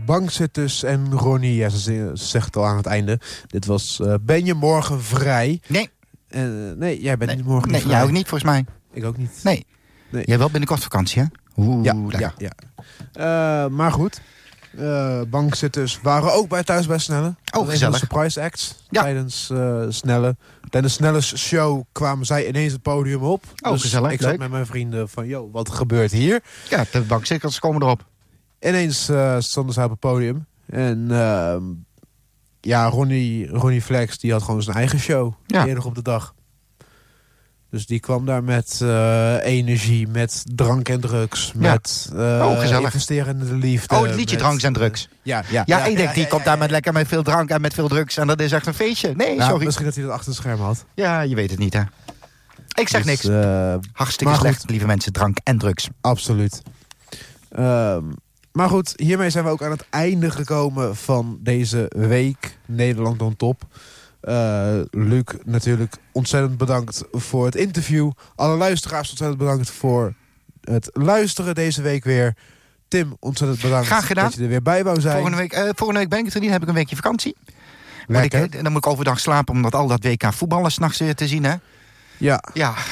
bankzitters en Ronnie. Ja, ze zegt het al aan het einde. Dit was Ben je morgen vrij? Nee. Nee, jij bent morgen niet vrij. Jij ook niet, volgens mij. Ik ook niet. Nee. Jij wel binnenkort vakantie, hè? Ja. Maar goed. Bankzitters waren ook thuis bij Snelle. Gezellig. Surprise acts tijdens Snelle. Tijdens Snelle's show kwamen zij ineens het podium op. Dus gezellig. ik zat met mijn vrienden van, yo, wat gebeurt hier? Ja, de bankzitters komen erop. Ineens stonden zij op het podium. En Ronnie Flex, die had gewoon zijn eigen show. Eerder op de dag. Dus die kwam daar met energie, met drank en drugs. Met investeren in de liefde. Het liedje Drank en Drugs. Ik denk, die komt daar met veel drank en met veel drugs. En dat is echt een feestje. Nee, sorry. Misschien dat hij dat achter het scherm had. Ja, je weet het niet, hè. Ik zeg niks. Hartstikke slecht, lieve mensen. Drank en drugs. Absoluut. Maar goed, hiermee zijn we ook aan het einde gekomen van deze week. Nederland on top. Luc, natuurlijk ontzettend bedankt voor het interview. Alle luisteraars ontzettend bedankt voor het luisteren deze week weer. Tim, ontzettend bedankt. Graag gedaan. Dat je er weer bij wou zijn. Volgende week ben ik er niet, heb ik een weekje vakantie. Lekker. Dan moet ik overdag slapen, omdat al dat WK voetballen 's nachts te zien, hè? Ja.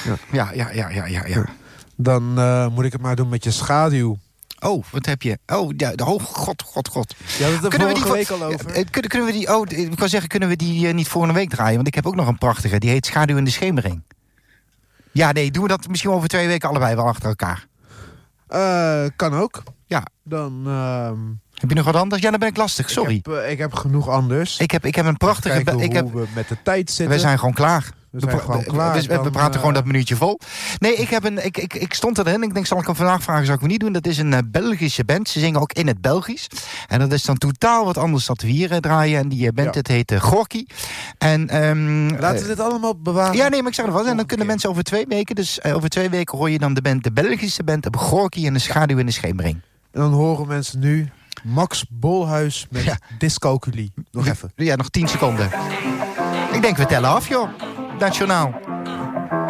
Dan moet ik het maar doen met je schaduw. Oh, wat heb je? Oh, ja, god. Ja, dat hebben we vorige week al over. Kunnen we die... ik wou zeggen, kunnen we die niet volgende week draaien? Want ik heb ook nog een prachtige. Die heet Schaduw in de Schemering. Ja, nee, doen we dat misschien over 2 weken allebei wel achter elkaar? Kan ook. Ja. Dan... Heb je nog wat anders? Ja, dan ben ik lastig, sorry. Ik heb genoeg anders. Ik heb een prachtige... Hoe we met de tijd zitten. We zijn gewoon klaar. We praten gewoon dat minuutje vol. Nee, ik stond erin. Ik denk, zal ik hem vandaag vragen? Zou ik me niet doen? Dat is een Belgische band. Ze zingen ook in het Belgisch. En dat is dan totaal wat anders dat we hier draaien. En die band, het heet Gorky. En, laten we dit allemaal bewaren. Ja, nee, maar ik zeg er wel. En dan kunnen mensen over 2 weken... Dus over 2 weken hoor je dan de Belgische band op Gorky en de Schaduw in de Schemering. En dan horen mensen nu Max Bolhuis met Dyscalculie. Nog even. Ja, nog 10 seconden. Ik denk, we tellen af, joh. Nationaal.